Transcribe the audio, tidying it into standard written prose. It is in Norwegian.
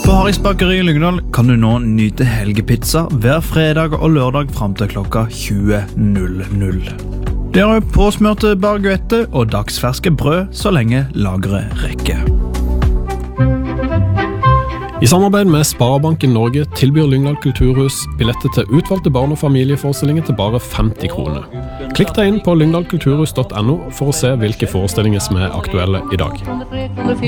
På Harrys bakeri i Lyngdal kan du nå nyte helgepizza hver fredag og lørdag frem til klokka 20.00. Det er påsmørte baguette og dagsferske brød så lenge lageret rekker. I samarbeid med Sparebanken Norge tilbyr Lyngdal Kulturhus billetter til utvalgte barn- og familieforestillinger til bare 50 kroner. Klikk deg inn på lyngdalkulturhus.no for å se hvilke forestillinger som er aktuelle i dag.